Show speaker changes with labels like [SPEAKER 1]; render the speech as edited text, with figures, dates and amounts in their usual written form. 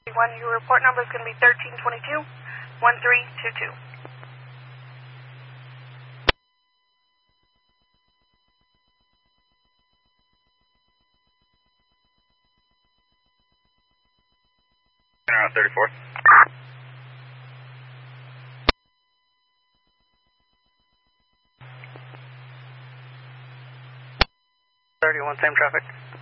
[SPEAKER 1] Your report number is going to be 1322-1322.
[SPEAKER 2] Around 34. 31, same traffic.